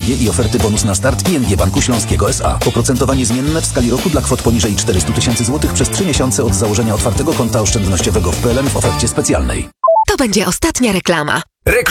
i oferty bonus na start ING Banku Śląskiego S.A. Oprocentowanie zmienne w skali roku dla kwot poniżej 400 000 złotych przez 3 miesiące od założenia otwartego konta oszczędnościowego w PLN w ofercie specjalnej. To będzie ostatnia reklama.